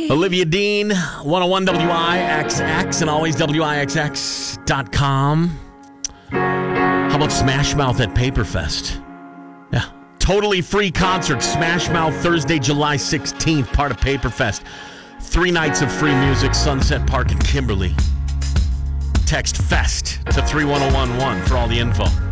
Olivia Dean, 101 WIXX, and always WIXX.com. How about Smash Mouth at Paperfest? Yeah. Totally free concert. Smash Mouth Thursday, July 16th, part of Paperfest. 3 nights of free music, Sunset Park in Kimberly. Text FEST to 31011 for all the info.